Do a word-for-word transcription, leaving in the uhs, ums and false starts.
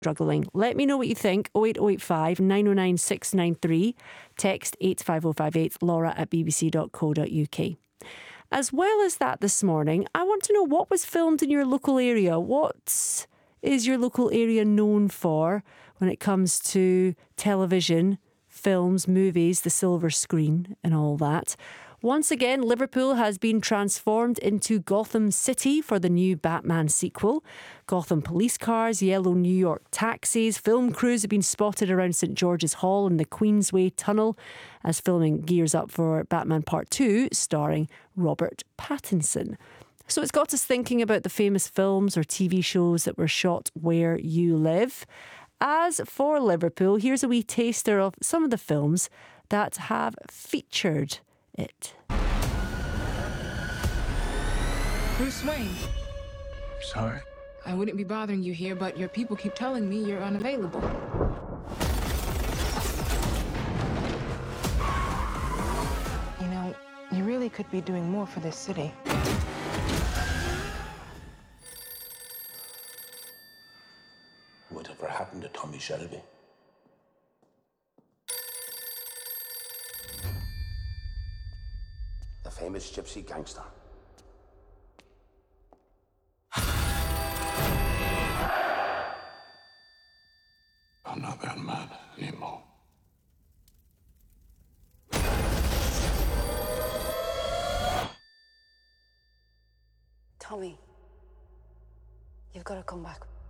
struggling. Let me know what you think. oh eight oh eight five, nine oh nine, six nine three. Text eight five oh five eight, laura at b b c dot co dot u k. As well as that this morning, I want to know what was filmed in your local area. What is your local area known for when it comes to television, films, movies, the silver screen and all that? Once again, Liverpool has been transformed into Gotham City for the new Batman sequel. Gotham police cars, yellow New York taxis, film crews have been spotted around St George's Hall and the Queensway Tunnel as filming gears up for Batman Part two, starring Robert Pattinson. So it's got us thinking about the famous films or T V shows that were shot where you live. As for Liverpool, here's a wee taster of some of the films that have featured it. Bruce Wayne. Sorry? I wouldn't be bothering you here, but your people keep telling me you're unavailable. You know, you really could be doing more for this city. Whatever happened to Tommy Shelby? The famous gypsy gangster. I'm not that man anymore. Tommy, you've got to come back.